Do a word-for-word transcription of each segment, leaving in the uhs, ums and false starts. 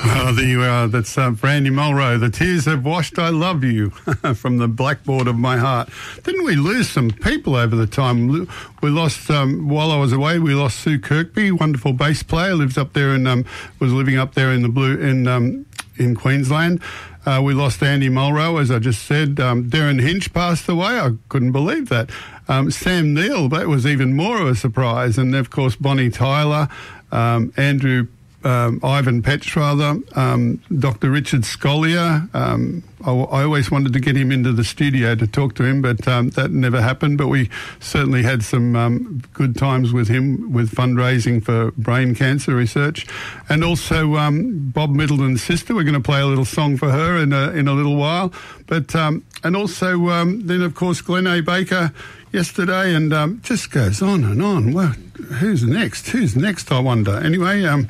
Oh, there you are. That's uh, Brandy Mulrow. The tears have washed, I love you, from the blackboard of my heart. Didn't we lose some people over the time? We lost, um, while I was away, we lost Sue Kirkby, wonderful bass player, lives up there and um, was living up there in the blue in um, in Queensland. Uh, we lost Andy Mulrow, as I just said. Um, Darren Hinch passed away. I couldn't believe that. Um, Sam Neill, that was even more of a surprise. And, of course, Bonnie Tyler, um, Andrew Um, Ivan Petch, rather, um, Doctor Richard Scollier. Um, I, I always wanted to get him into the studio to talk to him, but um, that never happened. But we certainly had some um, good times with him with fundraising for brain cancer research. And also um, Bob Middleton's sister. We're going to play a little song for her in a, in a little while. But um, and also um, then, of course, Glenn A. Baker yesterday, and um, just goes on and on. Well, who's next? Who's next, I wonder? Anyway, um,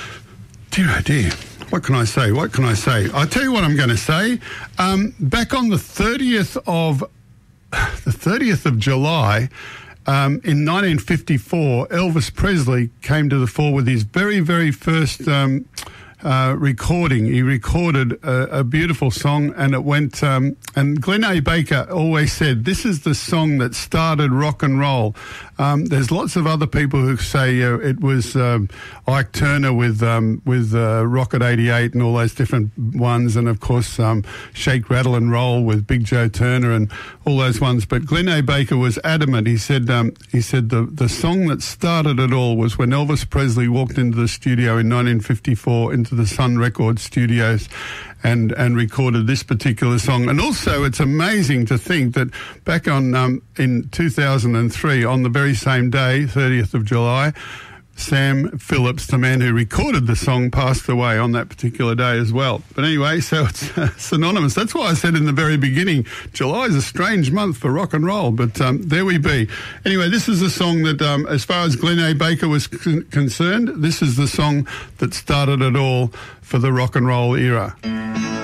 dear oh dear, what can I say? What can I say? I'll tell you what I'm going to say. Um, back on the thirtieth of the thirtieth of July, um, in nineteen fifty-four, Elvis Presley came to the fore with his very, very first um, uh, recording. He recorded a, a beautiful song, and it went. Um, and Glenn A. Baker always said, "This is the song that started rock and roll." Um, there's lots of other people who say uh, it was um, Ike Turner with um, with uh, Rocket eighty-eight and all those different ones, and of course um, Shake, Rattle and Roll with Big Joe Turner and all those ones. But Glenn A. Baker was adamant. He said um, he said the the song that started it all was when Elvis Presley walked into the studio in nineteen fifty-four, into the Sun Records studios, and and recorded this particular song. And also, it's amazing to think that back on um, in two thousand three, on the very same day, thirtieth of July, Sam Phillips, the man who recorded the song, passed away on that particular day as well. But anyway, so it's uh, synonymous. That's why I said in the very beginning, July is a strange month for rock and roll, but um, there we be. Anyway, this is a song that, um, as far as Glenn A. Baker was con- concerned, this is the song that started it all for the rock and roll era.